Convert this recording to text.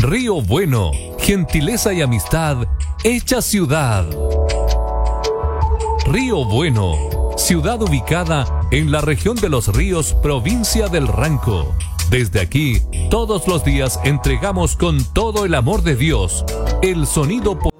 Río Bueno, gentileza y amistad hecha ciudad. Río Bueno, ciudad ubicada en la región de Los Ríos, provincia del Ranco. Desde aquí, todos los días entregamos con todo el amor de Dios el sonido